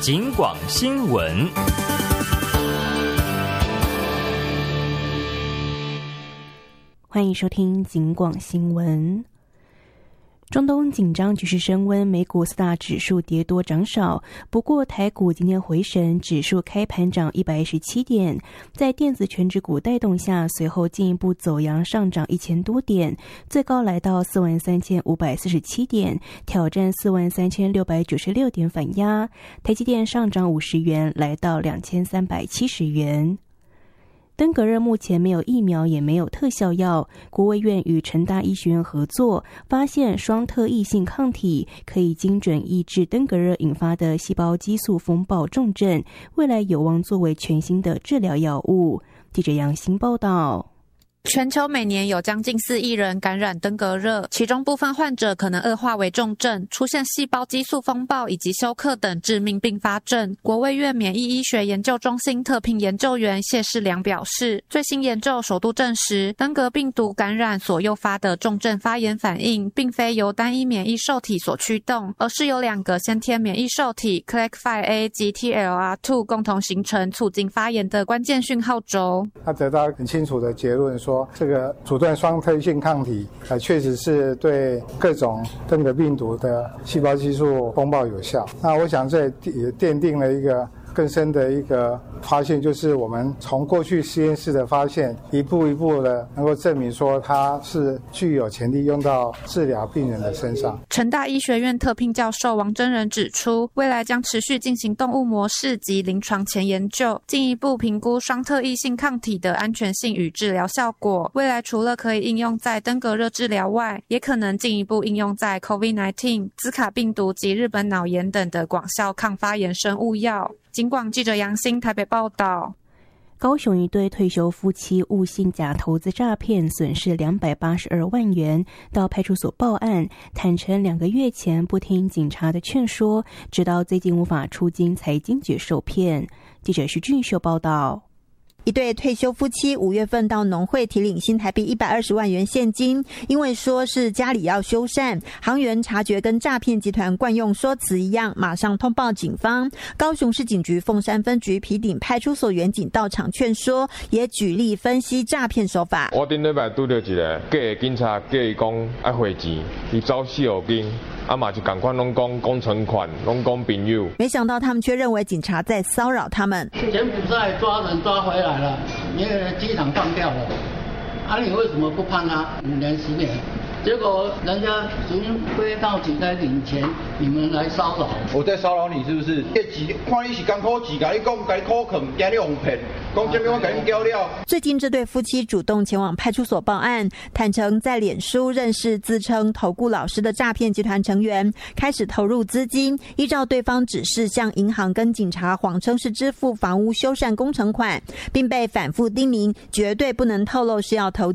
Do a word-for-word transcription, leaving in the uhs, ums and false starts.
警广新闻。 欢迎收听警广新闻。中东紧张局势升温，美股四大指数跌多涨少，不过台股今天回神，指数开盘涨一百一十七点，在电子权值股带动下，随后进一步走阳上涨一千多点，最高来到四万三千五百四十七点，挑战四万三千六百九十六点反压。台积电上涨五十元，来到两千三百七十元。登革热目前没有疫苗，也没有特效药。国卫院与成大医学院合作，发现双特异性抗体可以精准抑制登革热引发的细胞激素风暴重症，未来有望作为全新的治疗药物。记者杨欣报道。 全球每年有将近四亿人感染登革热，其中部分患者可能恶化为重症，出现细胞激素风暴以及休克等致命并发症。国卫院免疫医学研究中心特聘研究员谢世良表示，最新研究首度证实，登革病毒感染所诱发的重症发炎反应，并非由单一免疫受体所驱动，而是由两个先天免疫受体 C L A C 及 T L R 二 共同形成促进发炎的关键讯号轴。 他得到很清楚的结论说，这个阻断双特异性抗体呃，确实是对各种登革病毒的细胞激素风暴有效。那我想这也奠定了一个更深的一个发现，就是我们从过去实验室的发现，一步一步的能够证明说它是具有潜力用到治疗病人的身上。 成大医学院特聘教授王真人指出，未来将持续进行动物模式及临床前研究，进一步评估双特异性抗体的安全性与治疗效果。未来除了可以应用在登革热治疗外，也可能进一步应用在 COVID 十九、兹卡病毒及日本脑炎等的广效抗发炎生物药。警广记者杨欣台北报道。 高雄一对退休夫妻误信假投资诈骗，损失两百八十二万元，到派出所报案，坦承两个月前不听警察的劝说，直到最近无法出金才惊觉受骗。记者徐俊秀报道。 一对退休夫妻五月份到农会提领新台币一百二十万元现金，因为说是家里要修缮，行员察觉跟诈骗集团惯用说辞一样，马上通报警方。高雄市警局凤山分局埤顶派出所员警到场劝说，也举例分析诈骗手法。 我顶礼拜拄到一个假的警察，叫伊讲爱汇钱，伊走四号间。啊嘛就赶快拢讲讲存款，拢讲朋友。没想到他们却认为警察在骚扰他们。 柬埔寨抓人抓回来了，因为机场放掉了，啊你为什么不判他五年十年？结果人家准备到警来领钱，你们来骚扰。 我在骚扰你是不是？看你是艰苦钱，甲你讲，甲你苦劝，惊你哄骗，讲这边我甲你交了。 最近这对夫妻主动前往派出所报案，坦诚在脸书认识自称投顾老师的诈骗集团成员，开始投入资金，依照对方指示向银行跟警察谎称是支付房屋修缮工程款，并被反复叮咛绝对不能透露是要投